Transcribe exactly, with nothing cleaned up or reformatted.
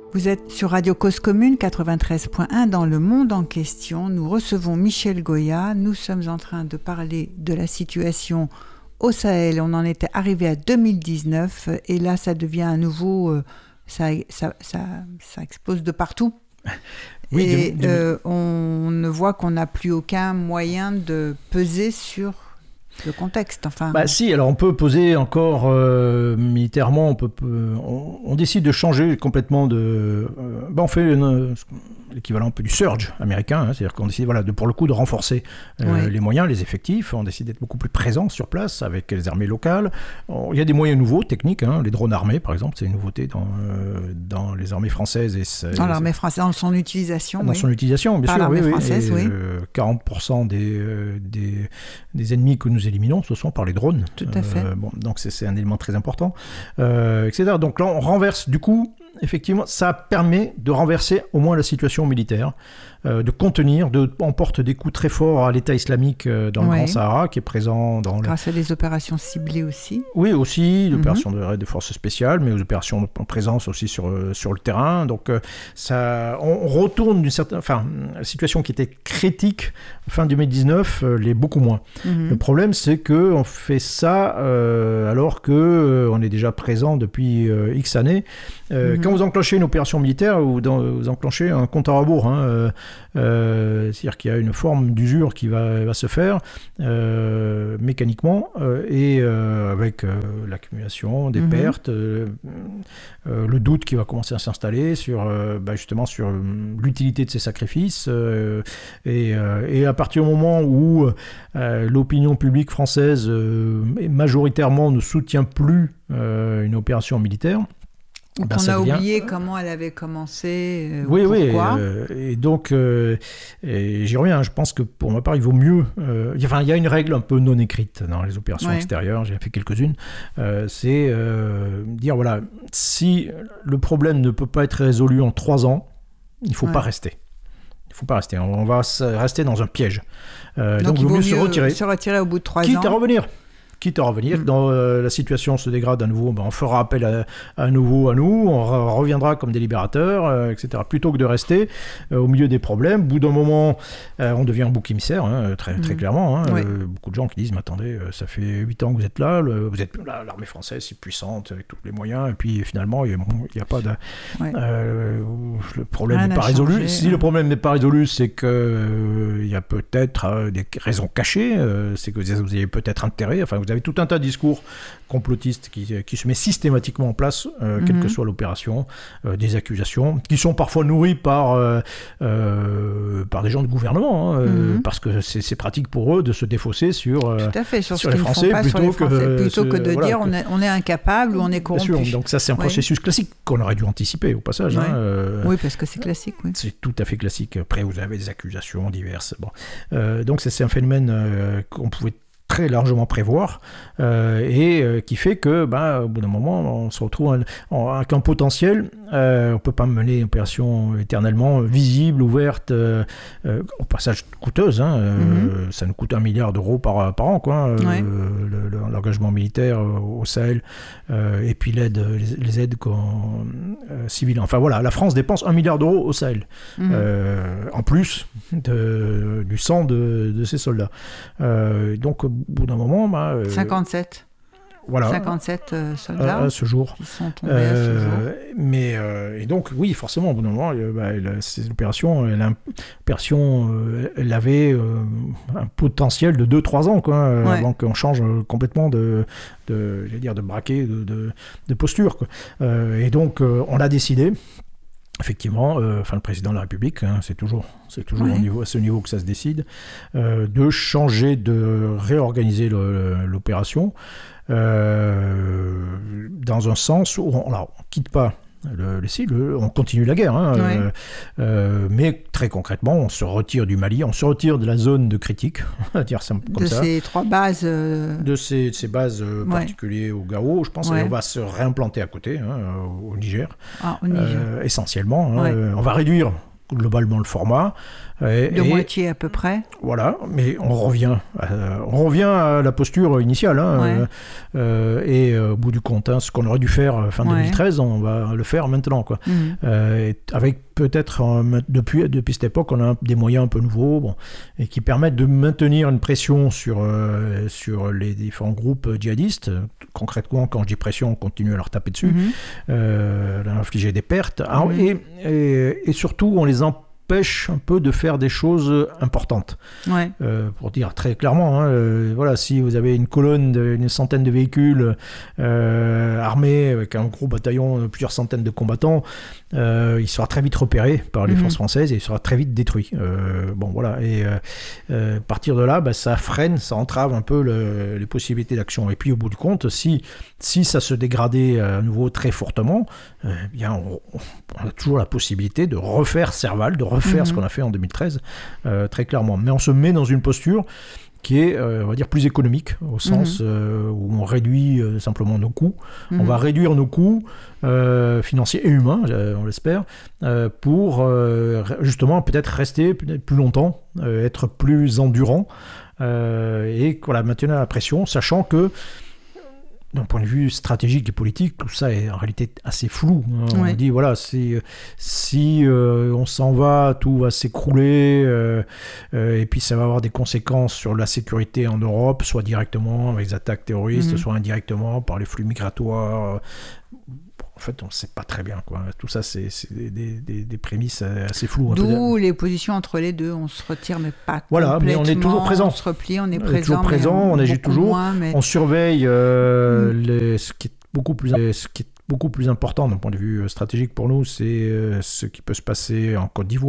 Vous êtes sur Radio Cause Commune quatre-vingt-treize point un dans le monde en question. Nous recevons Michel Goya. Nous sommes en train de parler de la situation au Sahel. On en était arrivé à deux mille dix-neuf et là, ça devient à nouveau... Euh, ça, ça, ça, ça explose de partout. Oui, et du, du... Euh, on ne voit qu'on n'a plus aucun moyen de peser sur... le contexte, enfin. Bah si, alors on peut poser encore euh, militairement, on peut, on, on décide de changer complètement de, euh, bah on fait une, l'équivalent un peu du surge américain, hein, c'est-à-dire qu'on décide, voilà, de, pour le coup, de renforcer euh, ouais. les moyens, les effectifs. On décide d'être beaucoup plus présent sur place avec les armées locales. On, il y a des moyens nouveaux, techniques, hein, les drones armés, par exemple, c'est une nouveauté dans euh, dans les armées françaises et c'est, dans l'armée française, dans son utilisation. Dans oui. son utilisation, bien Par sûr. l'armée oui, française, oui. Et, euh, quarante pour cent des euh, des des ennemis que nous éliminons, ce sont par les drones. Tout à fait. Euh, bon, donc c'est, c'est un élément très important, euh, et cetera. Donc là, on renverse, du coup, effectivement, ça permet de renverser au moins la situation militaire, euh, de contenir, de, on porte des coups très forts à l'État islamique euh, dans le ouais. Grand Sahara, qui est présent dans... Grâce le... à des opérations ciblées aussi. Oui, aussi, l'opération mm-hmm. de, de forces spéciales, mais aux opérations en présence aussi sur, sur le terrain. Donc, euh, ça, on retourne d'une certaine... Enfin, la situation qui était critique fin deux mille dix-neuf euh, l'est beaucoup moins. Mm-hmm. Le problème, c'est qu'on fait ça euh, alors qu'on euh, est déjà présent depuis euh, X années. Euh, mm-hmm. Quand vous enclenchez une opération militaire, vous, dans, vous enclenchez un compte à rebours. Hein, euh, euh, c'est-à-dire qu'il y a une forme d'usure qui va, va se faire euh, mécaniquement euh, et euh, avec euh, l'accumulation des mm-hmm. pertes, euh, euh, le doute qui va commencer à s'installer sur, euh, bah, justement sur l'utilité de ces sacrifices euh, et, euh, et à partir du moment où euh, l'opinion publique française euh, majoritairement ne soutient plus euh, une opération militaire. Ben, on a devient... oublié comment elle avait commencé. Euh, oui, pourquoi. oui. Euh, et donc, euh, et j'y reviens. Je pense que pour ma part, il vaut mieux. Euh, enfin, il y a une règle un peu non écrite dans les opérations ouais. extérieures. J'ai fait quelques-unes. Euh, c'est euh, dire voilà, si le problème ne peut pas être résolu en trois ans, il ne faut ouais. pas rester. Il ne faut pas rester. On va rester dans un piège. Euh, donc, donc, il vaut mieux se retirer. Se retirer au bout de trois quitte ans. Quitte à revenir. Quitte à revenir, mmh. dans, euh, la situation se dégrade à nouveau, ben on fera appel à, à nouveau à nous, on re- reviendra comme des libérateurs, euh, et cetera. Plutôt que de rester euh, au milieu des problèmes, au bout d'un moment, euh, on devient un bouc émissaire, hein, très, très mmh. clairement. Hein, oui. euh, beaucoup de gens qui disent, mais attendez, euh, ça fait huit ans que vous êtes là, le, vous êtes là, l'armée française, c'est puissante, avec tous les moyens, et puis finalement, il n'y bon, a pas de... Ouais. Euh, le problème n'est pas résolu. Changé, si hein. le problème n'est pas résolu, c'est qu'il euh, y a peut-être euh, des raisons cachées, euh, c'est que vous avez peut-être intérêt, enfin, vous avez tout un tas de discours complotistes qui, qui se met systématiquement en place, euh, mm-hmm. quelle que soit l'opération, euh, des accusations, qui sont parfois nourries par, euh, euh, par des gens de gouvernement, hein, euh, mm-hmm. parce que c'est, c'est pratique pour eux de se défausser sur, euh, tout à fait, sur, sur les Français, plutôt, sur les Français que, plutôt ce, que de voilà, dire que... on, est, on est incapable ou on est corrompu. Bien sûr, donc ça c'est un oui. processus classique qu'on aurait dû anticiper au passage. Oui, hein, euh, oui parce que c'est classique. Oui. C'est tout à fait classique. Après vous avez des accusations diverses. Bon. Euh, donc c'est, c'est un phénomène euh, qu'on pouvait très largement prévoir euh, et euh, qui fait que bah, au bout d'un moment on se retrouve en, en, avec un potentiel euh, on ne peut pas mener une opération éternellement visible, ouverte euh, euh, au passage coûteuse hein, euh, mm-hmm. ça nous coûte un milliard d'euros par, par an quoi, euh, ouais. le, le, l'engagement militaire au Sahel euh, et puis l'aide, les, les aides euh, civiles, enfin voilà, la France dépense un milliard d'euros au Sahel mm-hmm. euh, en plus de, du sang de, de ses soldats euh, donc au bout d'un moment... Bah, euh, cinquante-sept. Voilà. cinquante-sept euh, soldats à, à ce jour. Qui sont tombés euh, à ce jour. Mais, euh, et donc, oui, forcément, au bout d'un moment, euh, bah, elle, cette opération, elle, opération, euh, elle avait euh, un potentiel de deux à trois ans, quoi, euh, ouais. avant qu'on change complètement de, de, j'allais dire, de braquet, de, de, de posture. Quoi. Euh, et donc, euh, on a décidé... Effectivement, euh, enfin le président de la République, hein, c'est toujours, c'est toujours ouais. au niveau, à ce niveau que ça se décide, euh, de changer, de réorganiser le, l'opération euh, dans un sens où on ne quitte pas le, le, le, on continue la guerre, hein, ouais. euh, euh, mais très concrètement, on se retire du Mali, on se retire de la zone de critique, on va dire ça comme de ça. De ces trois bases. Euh... De ces, de ces bases euh, ouais. particulières au Gao, je pense, ouais. et on va se réimplanter à côté, hein, au Niger, ah, au Niger. Euh, essentiellement. Hein, ouais. euh, on va réduire globalement le format. Et, de et, moitié à peu près. Voilà, mais on revient, à, on revient à la posture initiale. Hein, ouais. euh, et euh, au bout du compte, hein, ce qu'on aurait dû faire fin ouais. deux mille treize, on va le faire maintenant. Quoi. Mmh. Euh, et avec peut-être, euh, depuis, depuis cette époque, on a des moyens un peu nouveaux bon, et qui permettent de maintenir une pression sur, euh, sur les différents groupes djihadistes. Concrètement, quand je dis pression, on continue à leur taper dessus, mmh. euh, à infliger des pertes. Mmh. Alors, et, et, et surtout, on les empêche empêche un peu de faire des choses importantes. Ouais. Euh, pour dire très clairement, hein, euh, voilà, si vous avez une colonne d'une centaine de véhicules euh, armés avec un gros bataillon de plusieurs centaines de combattants, euh, il sera très vite repéré par les mm-hmm. forces françaises et il sera très vite détruit. Euh, bon, voilà. Et euh, euh, à partir de là, bah, ça freine, ça entrave un peu le, les possibilités d'action. Et puis au bout du compte, si, si ça se dégradait à nouveau très fortement, euh, bien, on, on a toujours la possibilité de refaire Serval, de refaire faire mmh. ce qu'on a fait en deux mille treize, euh, très clairement. Mais on se met dans une posture qui est, euh, on va dire, plus économique, au sens mmh. euh, où on réduit euh, simplement nos coûts. Mmh. On va réduire nos coûts euh, financiers et humains, on l'espère, euh, pour euh, justement peut-être rester peut-être plus longtemps, euh, être plus endurant euh, et voilà, maintenir la pression, sachant que d'un point de vue stratégique et politique, tout ça est en réalité assez flou. Hein. Ouais. On dit, voilà, si, si euh, on s'en va, tout va s'écrouler, euh, euh, et puis ça va avoir des conséquences sur la sécurité en Europe, soit directement avec les attaques terroristes, mmh. soit indirectement par les flux migratoires. En fait, on ne sait pas très bien, quoi. Tout ça, c'est, c'est des, des, des prémices assez floues. D'où les positions entre les deux. On se retire, mais pas voilà, complètement. Mais on est toujours présent. On se replie, on est on présent. est toujours présent, on, on agit toujours. Moins, mais... On surveille euh, mmh. les, ce, qui est beaucoup plus, ce qui est beaucoup plus important d'un point de vue stratégique pour nous, c'est euh, ce qui peut se passer en Côte d'Ivoire.